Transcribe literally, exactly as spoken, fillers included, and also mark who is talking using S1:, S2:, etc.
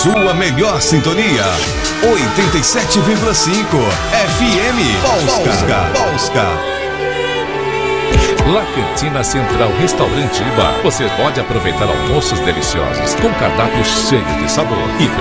S1: sua melhor sintonia. oitenta e sete vírgula cinco F M Polska. Polska.
S2: La Cantina Central Restaurante e Bar. Você pode aproveitar almoços deliciosos com cardápio cheio de sabor e